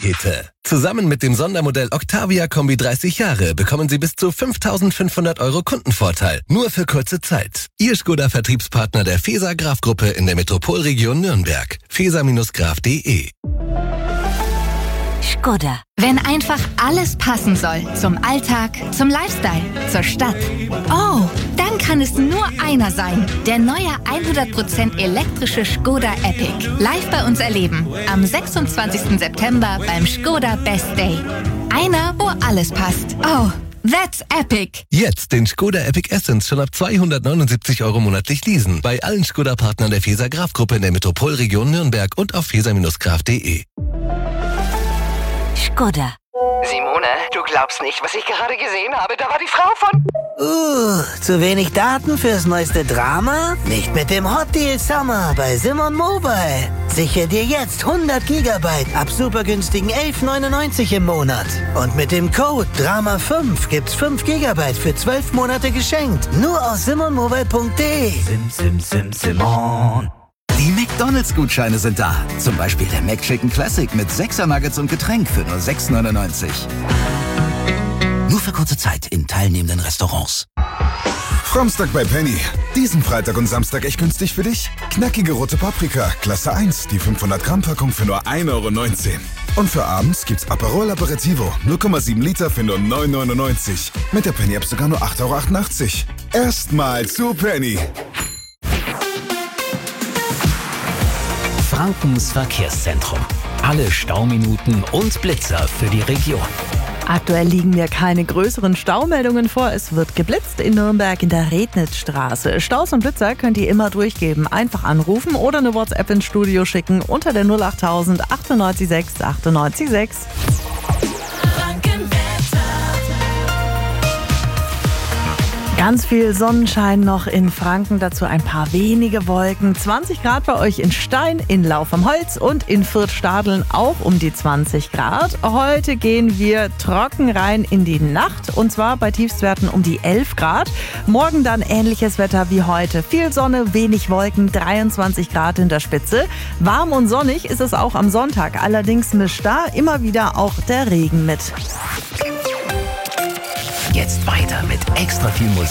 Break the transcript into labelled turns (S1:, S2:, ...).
S1: Sonderpakete. Zusammen mit dem Sondermodell Octavia Kombi 30 Jahre bekommen Sie bis zu 5.500 € Kundenvorteil. Nur für kurze Zeit. Ihr Škoda-Vertriebspartner der FESA Graf-Gruppe in der Metropolregion Nürnberg. FESA-Graf.de.
S2: Škoda. Wenn einfach alles passen soll. Zum Alltag, zum Lifestyle, zur Stadt. Oh, dann kann es nur einer sein. Der neue 100% elektrische Škoda Epic. Live bei uns erleben. Am 26. September beim Škoda Best Day. Einer, wo alles passt. Oh, that's epic.
S1: Jetzt den Škoda Epic Essence schon ab 279 € monatlich leasen. Bei allen Škoda-Partnern der FESA Graf-Gruppe in der Metropolregion Nürnberg und auf FESA-Graf.de.
S2: Škoda.
S3: Simone, du glaubst nicht, was ich gerade gesehen habe. Da war die Frau von...
S4: Zu wenig Daten fürs neueste Drama? Nicht mit dem Hot Deal Summer bei Simon Mobile. Sichere dir jetzt 100 GB ab super günstigen 11,99 im Monat. Und mit dem Code DRAMA5 gibt's 5 GB für 12 Monate geschenkt. Nur aus simonmobile.de.
S5: Simon. Die McDonalds-Gutscheine sind da. Zum Beispiel der McChicken Classic mit 6er Nuggets und Getränk für nur 6,99. Nur für kurze Zeit in teilnehmenden Restaurants.
S6: Framstag bei Penny. Diesen Freitag und Samstag echt günstig für dich. Knackige rote Paprika, Klasse 1, die 500 Gramm Packung für nur 1,19 €. Und für abends gibt's Aperol Aperitivo, 0,7 Liter für nur 9,99 €. Mit der Penny App sogar nur 8,88 €. Erstmal zu Penny.
S7: Frankens Verkehrszentrum. Alle Stauminuten und Blitzer für die Region.
S8: Aktuell liegen mir keine größeren Staumeldungen vor. Es wird geblitzt in Nürnberg in der Rednitzstraße. Staus und Blitzer könnt ihr immer durchgeben. Einfach anrufen oder eine WhatsApp ins Studio schicken unter der 08000 98 6 98 6. Ganz viel Sonnenschein noch in Franken, dazu ein paar wenige Wolken. 20 Grad bei euch in Stein, in Lauf am Holz und in Fürth-Stadeln auch um die 20 Grad. Heute gehen wir trocken rein in die Nacht und zwar bei Tiefstwerten um die 11 Grad. Morgen dann ähnliches Wetter wie heute. Viel Sonne, wenig Wolken, 23 Grad in der Spitze. Warm und sonnig ist es auch am Sonntag. Allerdings mischt da immer wieder auch der Regen mit.
S7: Jetzt weiter mit extra viel Musik.